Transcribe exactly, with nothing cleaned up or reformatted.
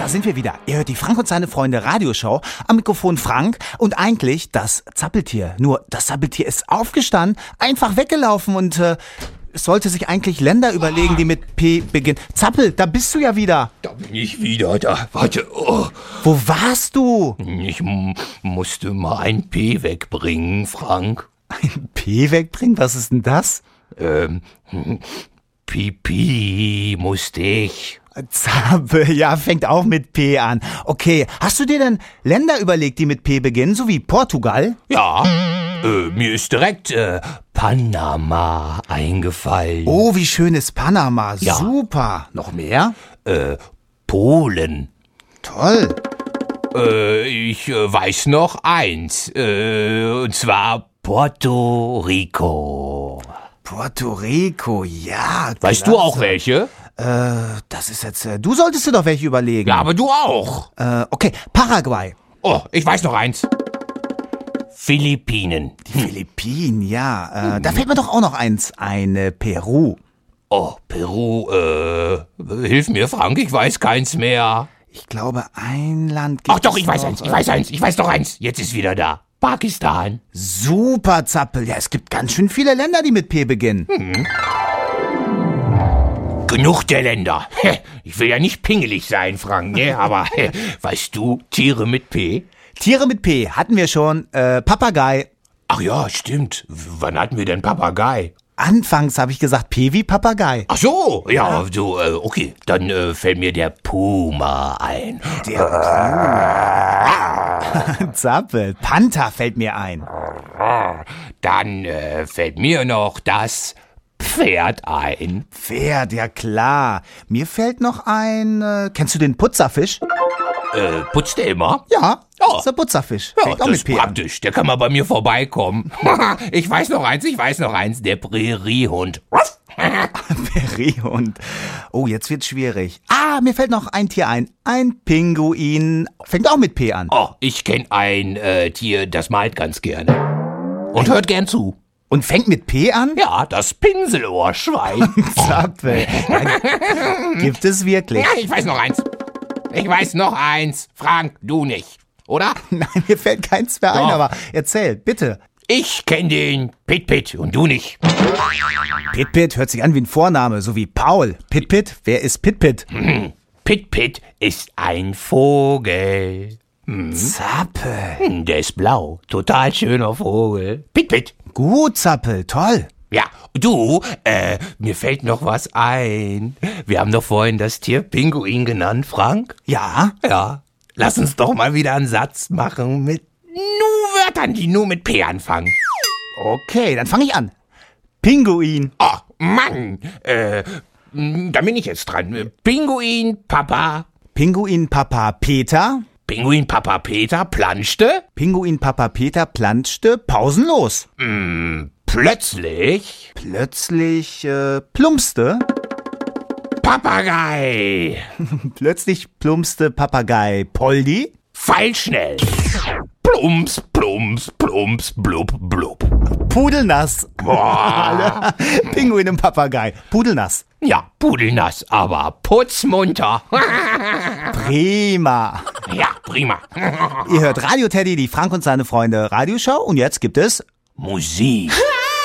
da sind wir wieder. Ihr hört die Frank und seine Freunde Radioshow. Am Mikrofon Frank und eigentlich das Zappeltier. Nur das Zappeltier ist aufgestanden, einfach weggelaufen und äh, es sollte sich eigentlich Länder überlegen, die mit P beginnen. Zappel, da bist du ja wieder. Da bin ich wieder, da, warte. Oh. Wo warst du? Ich m- musste mal ein P wegbringen, Frank. Ein P wegbringen? Was ist denn das? Ähm, Pipi musste ich. Zappel, ja, fängt auch mit P an. Okay, hast du dir denn Länder überlegt, die mit P beginnen, so wie Portugal? Ja, äh, mir ist direkt äh, Panama eingefallen. Oh, wie schön ist Panama. Ja. Super. Noch mehr? Äh, Polen. Toll. Äh, ich äh, weiß noch eins, äh, und zwar Puerto Rico. Puerto Rico, ja. Weißt klasse. du auch welche? Äh, das ist jetzt, äh, du solltest dir doch welche überlegen. Ja, aber du auch. Äh, okay, Paraguay. Oh, ich weiß noch eins. Philippinen. Die Philippinen, ja. Äh, da fällt mir doch auch noch eins ein, äh, Peru. Oh, Peru, äh, hilf mir, Frank, ich weiß keins mehr. Ich glaube, ein Land gibt Ach doch, es ich weiß noch, eins, ich äh, weiß eins, ich weiß noch eins. Jetzt ist wieder da. Pakistan. Super, Zappel. Ja, es gibt ganz schön viele Länder, die mit P beginnen. Hm. Genug der Länder. Ich will ja nicht pingelig sein, Frank, ne? Aber weißt du, Tiere mit P? Tiere mit P hatten wir schon. Äh, Papagei. Ach ja, stimmt. W- Wann hatten wir denn Papagei? Anfangs habe ich gesagt P wie Papagei. Ach so, ja, so, äh, okay. Dann äh, fällt mir der Puma ein. Zappel. Panther fällt mir ein. Dann äh, fällt mir noch das Pferd ein. Pferd, ja klar. Mir fällt noch ein, äh, kennst du den Putzerfisch? Äh, putzt der immer? Ja, Ja. das ist der Putzerfisch. Ja, Fängt auch das mit ist P an. praktisch. Der kann mal bei mir vorbeikommen. Ich weiß noch eins, ich weiß noch eins. Der Präriehund. Präriehund. Oh, jetzt wird's schwierig. Ah, mir fällt noch ein Tier ein. Ein Pinguin. Fängt auch mit P an. Oh, ich kenne ein äh, Tier, das malt ganz gerne. Und hört gern zu. Und fängt mit P an? Ja, das Pinselohrschwein. Zappel. Gibt es wirklich? Ja, ich weiß noch eins. Ich weiß noch eins. Frank, du nicht. Oder? Nein, mir fällt keins mehr ein, Doch. aber erzähl, bitte. Ich kenne den Pit-Pit und du nicht. Pit-Pit hört sich an wie ein Vorname, so wie Paul. Pit-Pit, wer ist Pit-Pit? Pit-Pit ist ein Vogel. Zappel. Hm, der ist blau. Total schöner Vogel. Pit-Pit. Gut, Zappel, toll. Ja, du, äh, mir fällt noch was ein. Wir haben doch vorhin das Tier Pinguin genannt, Frank. Ja, Ja. Lass uns doch mal wieder einen Satz machen mit nur Wörtern, die nur mit P anfangen. okay, dann fange ich an. Pinguin. Oh, Mann. Äh, da bin ich jetzt dran. Pinguin, Papa. Pinguin Papa Peter. Pinguin, Papa Peter planschte. Pinguin Papa Peter planschte pausenlos. Plötzlich Plötzlich äh, plumpste. Papagei. Plötzlich plumpste Papagei Poldi. Pfeilschnell. Plumps, plumps, plumps, blub, blub. Pudelnass. Boah. Pinguin und Papagei. Pudelnass. Ja, pudelnass, aber putzmunter. Prima. Ja, prima. Ihr hört Radio Teddy, die Frank und seine Freunde Radioshow und jetzt gibt es Musik.